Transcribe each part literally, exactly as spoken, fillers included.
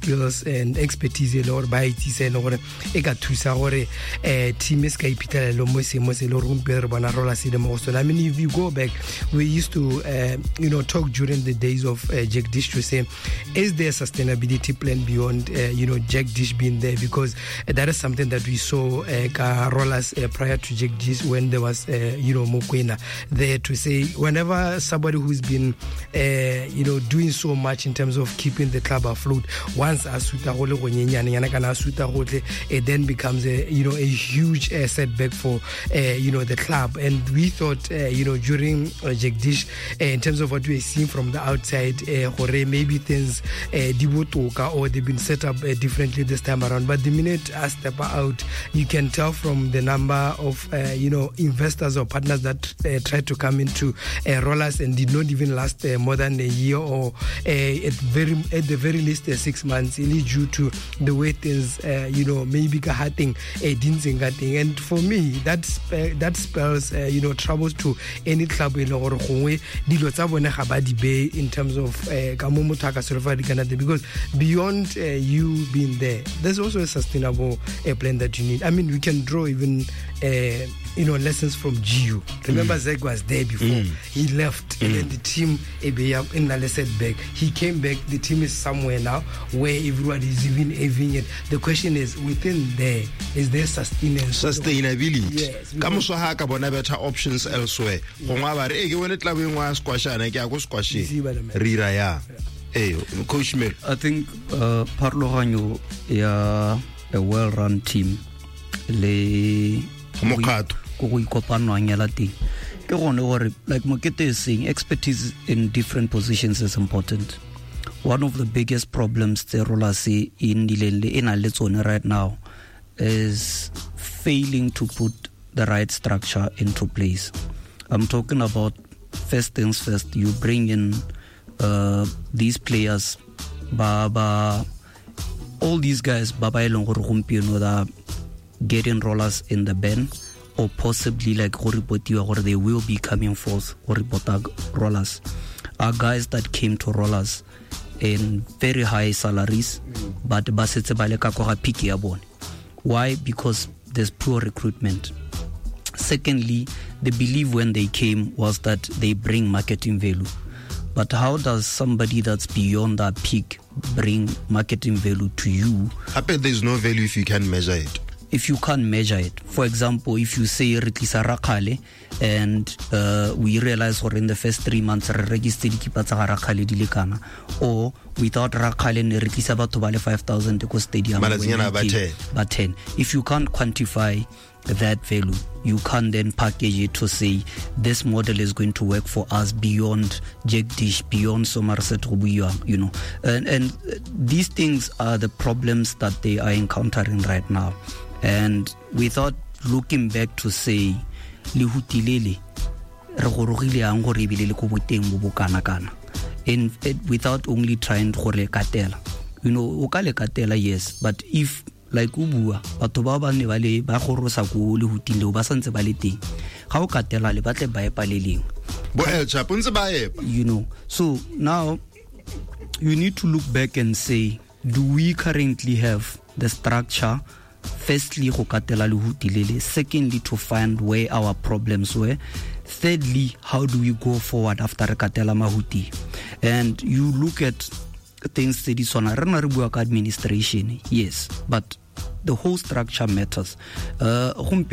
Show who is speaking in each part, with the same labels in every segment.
Speaker 1: skills and expertise e le gore ba itsise le gore e ka thusa gore eh team is ka ipitela lo mo se mo se lo rumpe re bona rola se le mo so. I mean, if you go back, we used to uh, you know talk during the days of uh, Jagdish to say, is there a sustainability plan beyond uh, you know Jagdish being there, because uh, that is something that we saw uh, ka rollers uh, prior to Jagdish when there was uh, you know Mokoena there to say whenever somebody who's been uh, you know doing so much in terms of keeping the club afloat, once asuta go le go nyenyane yana kana asuta go tle, it then becomes a you know a huge uh, setback for uh, you know the club. And we thought uh, you know during uh, Jagdish uh, in terms of what we're seeing from the outside, uh, maybe things uh, dibotoka or they've been set up uh, differently this time around. But the minute I step out, you can tell from the number of uh, you know investors or partners that uh, tried to come into uh, rollers and did not even last uh, more than a year or uh, at very at the very least uh, six months, really due to the way things uh, you know maybe kahating uh, and for me that uh, that spells uh, you know troubles to any club in or dilo tsa bone ga ba di be in terms of ka mo motho ka survive Canada, because beyond uh, you being there, there's also a sustainable uh, plan that you need. I mean, we can draw even uh, you know lessons from G U. Remember, mm. Zeg was there before. Mm. He left, mm. and then the team uh, in the setback. He came back. The team is somewhere now where everyone is even having it. The question is, within there, is there sustainability?
Speaker 2: Sustainability. Yes. Come so ha ka bona better options elsewhere. Gongwa ba re e ke wena tlabeng wa squashana ke a go squash rira ya. Hey, Coach Mel.
Speaker 3: I think uh, Parlohanyo ya a well-run team le
Speaker 2: Mokato
Speaker 3: go ikopanwang ya la teng ke gone gore like Mokete is saying, expertise in different positions is important. One of the biggest problems the rollers see in Dilele in Aletsone right now is failing to put the right structure into place. I'm talking about first things first. You bring in uh, these players, Baba, all these guys, Baba Elongorumpi, you know, that getting rollers in the band, or possibly like Horipotiwa, or they will be coming forth, Horipota rollers, are guys that came to rollers in very high salaries, but Basetse Balekako Piki Abon. Why? Because there's poor recruitment. Secondly, the belief when they came was that they bring marketing value. But how does somebody that's beyond that peak bring marketing value to you?
Speaker 2: I bet there's no value if you can't measure it.
Speaker 3: If you can't measure it. For example, if you say Rekisa Rakale and uh, we realize or in the first three months registered Rakale Dilikana, or without Rakale and Rekisa Batobale five thousand to stadium but ten. If you can't quantify that value, you can then package it to say this model is going to work for us beyond Jagdish, beyond Somerset Rubuya, you know. And, and these things are the problems that they are encountering right now. And without looking back to say lihutilele re go rogile ang go rebile le go boteng bo bokana kana, and without only trying to le katela, you know, o ka le katela, yes, but if like ubua batho ba ba ne ba le ba go rosa go le hutile ba santse ba le teng ga o katela le batle ba epa le leng
Speaker 2: bo el chapunse ba epa,
Speaker 3: you know. So now you need to look back and say, do we currently have the structure? Firstly, go katela le hutilele. Secondly, to find where our problems were. Thirdly, how do we go forward after katela mahuti? And you look at things that is on a administration, yes, but the whole structure matters. Uh,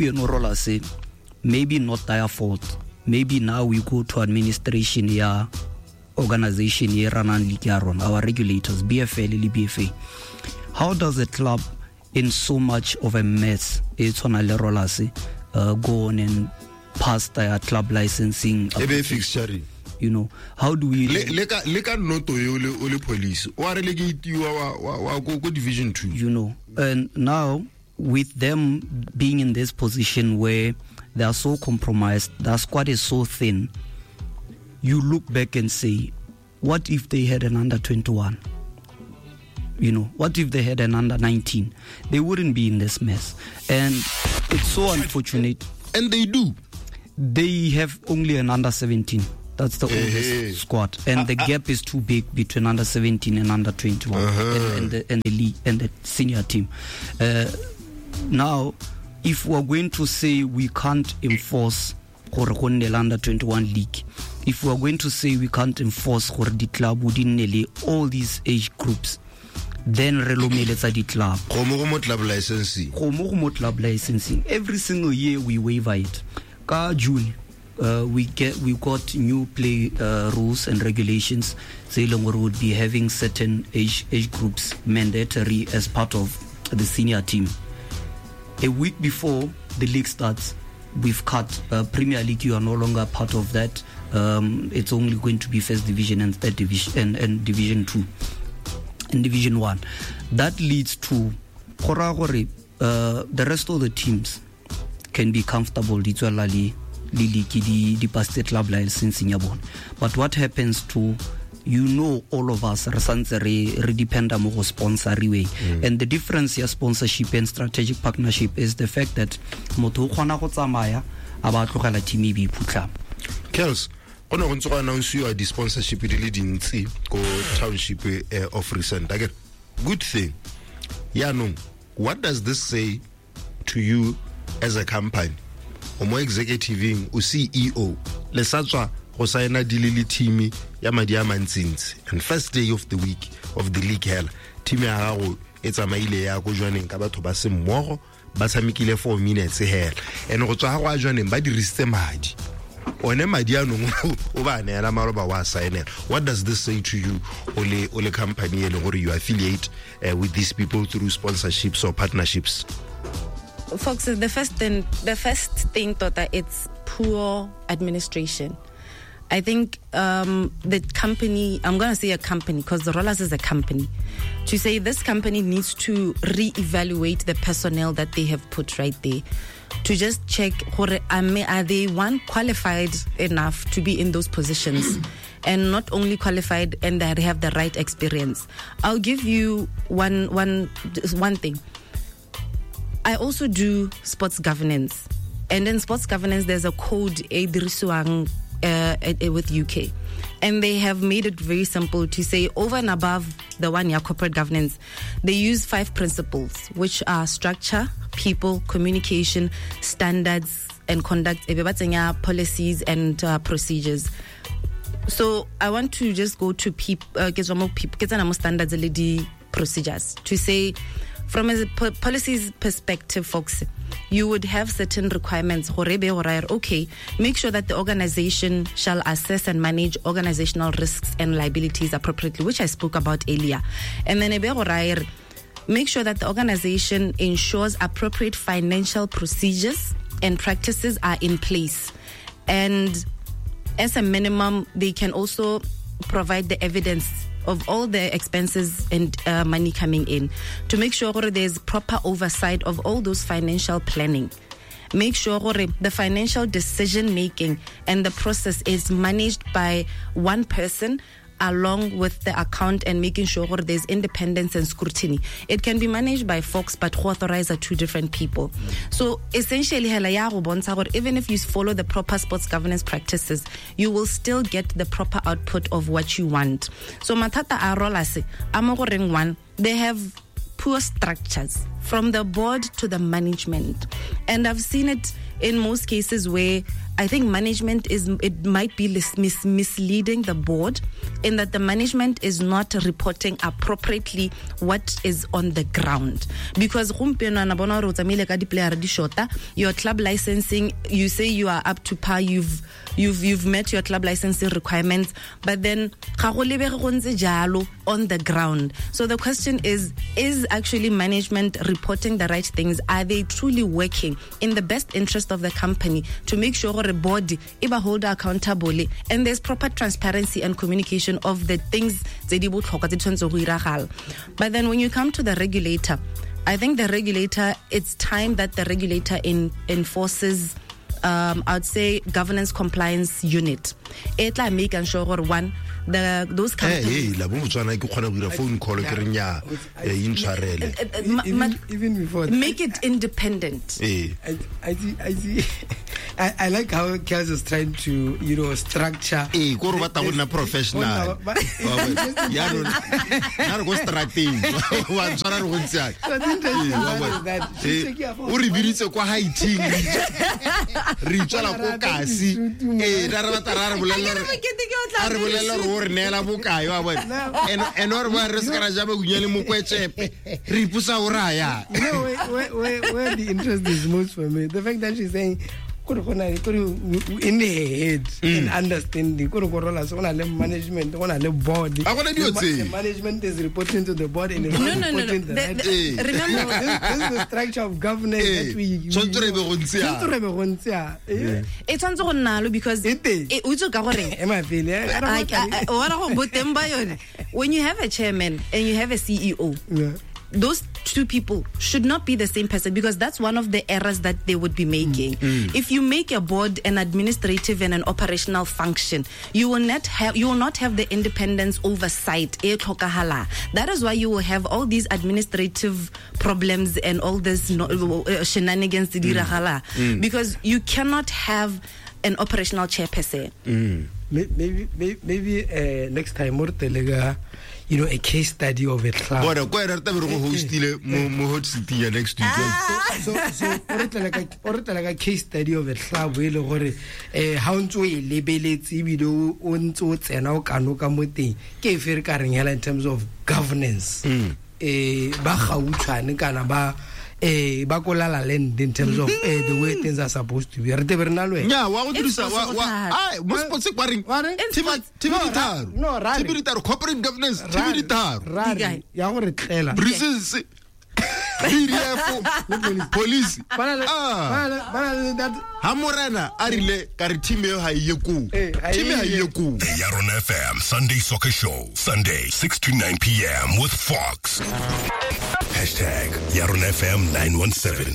Speaker 3: maybe not their fault. Maybe now we go to administration, yeah, organization, yeah, our regulators, B F L, B F A. How does a club in so much of a mess, it's on a uh, go on and pass their club licensing? You know, how do we
Speaker 2: leka noto yo le police wa relegate wa go division two,
Speaker 3: you know? And now with them being in this position where they are so compromised, their squad is so thin, you look back and say, what if they had an under twenty-one? You know, what if they had an under nineteen? They wouldn't be in this mess. And it's so unfortunate.
Speaker 2: And they do.
Speaker 3: They have only an under seventeen. That's the oldest
Speaker 2: hey.
Speaker 3: squad, and uh, the uh, gap is too big between under seventeen and under twenty-one, uh-huh. and, and the and the league and the senior team. Uh, now, if we're going to say we can't enforce the under twenty-one league, if we're going to say we can't enforce the club within all these age groups, then relomeletsa di club.
Speaker 2: Club licensing.
Speaker 3: Club licensing. Every single year we waiver it. Ka June. Uh, we get we got new play uh, rules and regulations. Zeylongor would be having certain age age groups mandatory as part of the senior team. A week before the league starts, we've cut uh, Premier League. You are no longer part of that. Um, it's only going to be First Division and Third Division and, and Division Two and Division One. That leads to uh, the rest of the teams can be comfortable. Club licensing. But what happens to, you know, all of us re depend on more sponsor way. Mm. And the difference here, sponsorship and strategic partnership, is the fact that moto khona go tsamaya aba tlogela team e be putla.
Speaker 2: Kels, ono go ntse announce you di sponsorship di le dintsi go township uh, of recent. Again, good thing. Yeah, no. What does this say to you as a company? Omo executive o C E O le satswa go signa dilili team ya madi a mantsintsi, and first day of the week of the league hell team ya gago e tsamaile ya go jwaneng ka batho ba se mmogo ba tshamekile four minutes hell, and go tswa go a jwaneng ba dirisitse madi one madi ano o ba neela maroba wa sign. What does this say to you, ole ole company ele gore you affiliate uh, with these people through sponsorships or partnerships?
Speaker 4: Folks, the first thing, the first thing, Tota, it's poor administration. I think um, the company, I'm going to say a company because the Rollers is a company, to say this company needs to re-evaluate the personnel that they have put right there, to just check, are they, one, qualified enough to be in those positions, and not only qualified and they have the right experience. I'll give you one, one, one thing. I also do sports governance, and in sports governance there's a code a dirisuang uh, with U K, and they have made it very simple to say over and above the one year corporate governance, they use five principles, which are structure, people, communication, standards, and conduct, policies and uh, procedures. So I want to just go to people, uh, get some more people, get some more standards, L E D procedures to say. From a po- policies perspective, folks, you would have certain requirements. Okay, make sure that the organization shall assess and manage organizational risks and liabilities appropriately, which I spoke about earlier. And then make sure that the organization ensures appropriate financial procedures and practices are in place. And as a minimum, they can also provide the evidence of all the expenses and uh, money coming in to make sure there's proper oversight of all those financial planning. Make sure the financial decision making and the process is managed by one person along with the account, and making sure there's independence and scrutiny. It can be managed by folks, but authorized are two different people. So essentially, even if you follow the proper sports governance practices, you will still get the proper output of what you want. So matata arolase, amogoreng one, they have poor structures from the board to the management. And I've seen it in most cases where I think management is, it might be mis- misleading the board in that the management is not reporting appropriately what is on the ground. Because your club licensing, you say you are up to par, you've you've you've met your club licensing requirements, but then on the ground. So the question is, is actually management reporting the right things? Are they truly working in the best interest of the company to make sure the board iba hold accountable and there's proper transparency and communication of the things? But then when you come to the regulator, I think the regulator, it's time that the regulator in, enforces Um, I would say governance compliance unit. Etla make and sure one the those companies.
Speaker 2: Hey, la bo tswana ke khona go dira phone call ke renya e intshwarele.
Speaker 1: Even before
Speaker 4: make it independent.
Speaker 1: I I see I see I, I like how Kels is trying to, you know, structure.
Speaker 2: Eh, go rata go professional. Ya no na go strategy. Wa tsara go ntsa.
Speaker 1: That
Speaker 2: o re biditse kwa Haiti. Re tsala go kasi. Eh, ra rata ra re bolella. Re bolella re o re nela bokayo wa bona. En en or ba re skara ja ba gunyele mo kwetsepe. Re ipusa o raya.
Speaker 1: You know where, where, where the interest is most for me, the fact that she's saying in the head mm. and understanding management board the management is reporting to the board and it's
Speaker 4: no,
Speaker 1: not
Speaker 4: no, no,
Speaker 1: reporting
Speaker 4: no.
Speaker 1: the,
Speaker 4: the,
Speaker 1: right.
Speaker 4: the,
Speaker 1: Hey.
Speaker 4: Remember
Speaker 1: this, this is the structure of governance hey. that we
Speaker 4: it's on the because when you have a chairman and you have a C E O, yeah. those two people should not be the same person, because that's one of the errors that they would be making. Mm. Mm. If you make a board an administrative and an operational function, you will not have you will not have the independence oversight. That is why you will have all these administrative problems and all this uh, shenanigans, mm. Mm. because you cannot have an operational chair per se.
Speaker 1: Mm. Maybe maybe, maybe uh, next time more telega, you know, a case study of it.
Speaker 2: But a quite a time to host mo hot city next week.
Speaker 1: So so or like a case study of it. Well, or eh how to labelate video on to and how can come with the fair carrying in terms of governance. Eh ba gautshwane kana ba eh ba kolala land in terms of eh, the way things are supposed to be. Re te bernalo e.
Speaker 2: Yeah, wa go dirisa wa wa ai mo spotse kwaring. Tibitaro. No, right. Tibitaro corporate governance. Tibitaro.
Speaker 1: Ya go re tlela.
Speaker 2: Prisons. Police. Ah. Hamorana arile kari time ha yeku. Time ha yeku.
Speaker 5: The Yaron F M Sunday Soccer Show. Sunday six to nine p.m. with Fox. Hashtag Yaron F M nine one seven.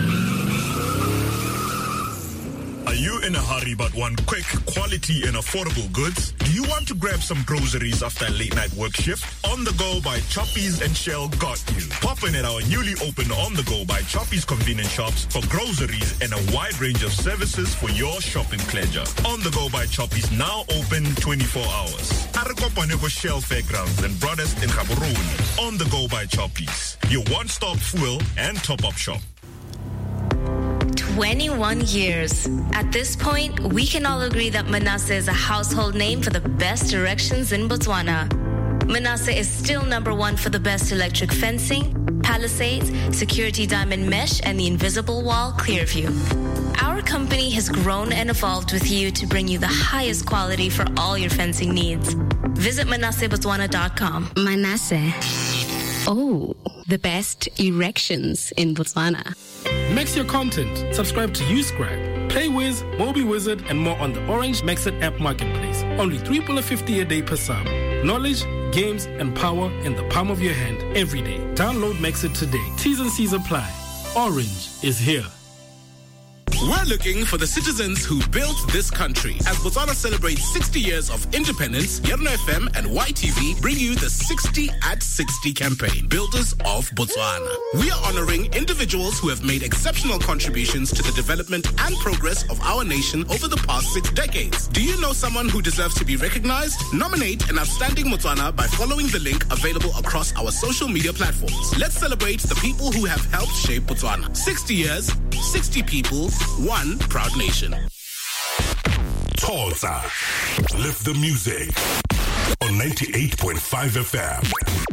Speaker 5: Are you in a hurry but want quick, quality and affordable goods? Do you want to grab some groceries after a late night work shift? On the Go by Choppies and Shell got you. Pop in at our newly opened On the Go by Choppies convenience shops for groceries and a wide range of services for your shopping pleasure. On the Go by Choppies now open twenty-four hours. Arakopaneko Shell Fairgrounds and Broadest in Gaborone. On the Go by Choppies, your one-stop fuel and top-up shop.
Speaker 6: twenty-one years. At this point, we can all agree that Manasseh is a household name for the best erections in Botswana. Manasseh is still number one for the best electric fencing, palisades, security diamond mesh, and the invisible wall Clearview. Our company has grown and evolved with you to bring you the highest quality for all your fencing needs. Visit manasseh botswana dot com.
Speaker 7: Manasseh. Oh, the best erections in Botswana.
Speaker 8: Mix your content. Subscribe to Uscribe, PlayWiz, MobiWizard, and more on the Orange Mexit app marketplace. Only three dollars fifty a day per sub. Knowledge, games, and power in the palm of your hand every day. Download Mexit today. T's and C's apply. Orange is here.
Speaker 9: We're looking for the citizens who built this country. As Botswana celebrates sixty years of independence, Yaron F M and Y T V bring you the sixty at sixty campaign, Builders of Botswana. We are honoring individuals who have made exceptional contributions to the development and progress of our nation over the past six decades. Do you know someone who deserves to be recognized? Nominate an outstanding Botswana by following the link available across our social media platforms. Let's celebrate the people who have helped shape Botswana. sixty years, sixty people, one proud nation.
Speaker 5: Tulsa. Lift the music on ninety-eight point five F M.